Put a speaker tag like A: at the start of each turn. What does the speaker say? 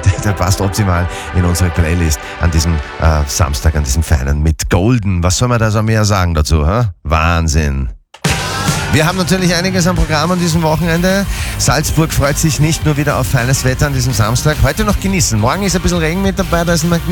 A: Der passt optimal in unsere Playlist an diesem Samstag, an diesem feinen mit Golden. Was soll man da so mehr sagen dazu? Hä? Wahnsinn. Wir haben natürlich einiges am Programm an diesem Wochenende. Salzburg freut sich nicht nur wieder auf feines Wetter an diesem Samstag. Heute noch genießen. Morgen ist ein bisschen Regen mit dabei, da ist ein